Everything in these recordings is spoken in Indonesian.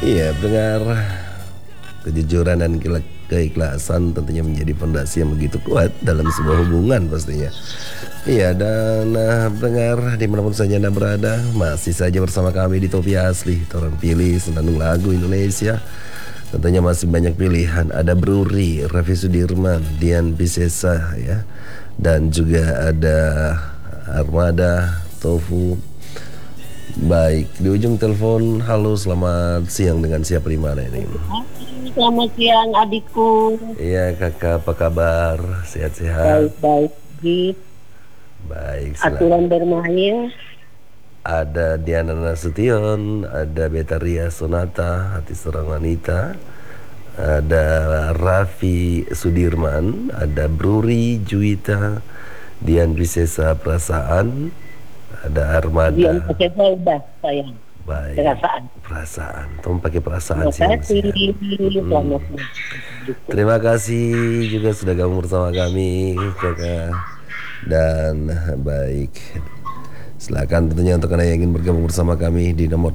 Iya, pendengar, kejujuran dan keikhlasan tentunya menjadi fondasi yang begitu kuat dalam sebuah hubungan pastinya. Iya, dan pendengar dimanapun saja Anda berada, masih saja bersama kami di Topi Asli, Torang Pilih Senandung Lagu Indonesia. Tentunya masih banyak pilihan, ada Bruri, Raffi Sudirman, Dian Piscesa ya, dan juga ada Armada, Tofu. Baik, di ujung telepon, halo selamat siang, dengan siapa di mana ini? Selamat siang adikku. Iya kakak, apa kabar? Sehat-sehat? Baik-baik di Baik, aturan bermain. ada Diana Nasution, ada Betaria Sonata, Hati Seorang Wanita, ada Raffi Sudirman, ada Bruri Juwita, Dian Piscesa Perasaan, ada Diam Armada. pakai udah sayang. Baik, Perasaan. perasaan. Tolong pakai perasaan Terima kasih. siang-siang. Selamat Mm. malam. Terima kasih juga sudah gabung bersama kami, kakak. Dan baik, silakan tentunya untuk Anda yang ingin bergabung bersama kami di nomor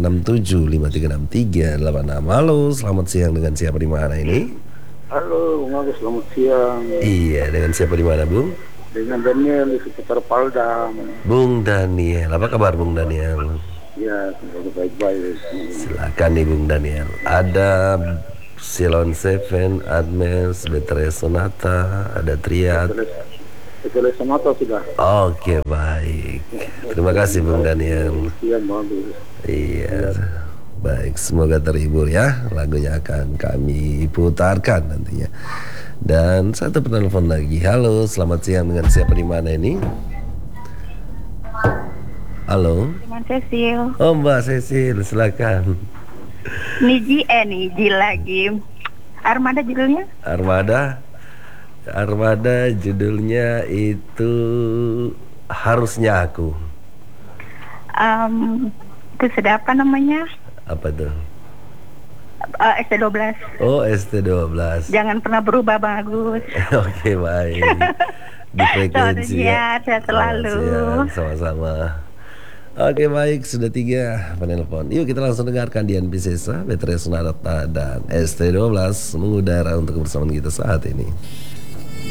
0967536386. Halo, selamat siang, dengan siapa di mana ini? Halo, Bung Agus, selamat siang. Iya, dengan siapa di mana, Bung? Dengan Daniel di sekitar Paldam. Bung Daniel, apa kabar Bung Daniel? Ya, semoga baik-baik. Silakan nih Bung Daniel. Ada Silon Seven, Admes, Betre Sonata, ada Triad. Setelah semata sudah. Oke, baik. Terima kasih Bung Daniel. Siang, Bung Agus. Iya, baik. Semoga terhibur ya. Lagunya akan kami putarkan nantinya. Dan satu penelpon lagi. Halo, selamat siang, dengan siapa di mana ini? Halo. Dengan Cecil. Oh Mbak Cecil, silakan. Niji lagi. Armada judulnya? Armada judulnya itu Harusnya Aku. Itu sudah apa namanya? Apa tuh? ST12. Oh, ST12. Jangan pernah berubah, Bang Agus. Oke, baik. Di frekuensi ya. Sehat selalu. Siang, sama-sama. Oke, baik, sudah 3 penelpon. Yuk kita langsung dengarkan Dian Piscesa, Beatrice Sonata, dan ST12 mengudara untuk kebersamaan kita saat ini.